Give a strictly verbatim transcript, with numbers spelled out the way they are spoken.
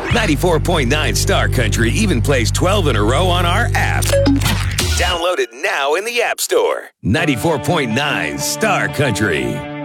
ninety-four point nine Star Country even plays twelve in a row on our app. Download it now in the App Store. ninety-four point nine Star Country.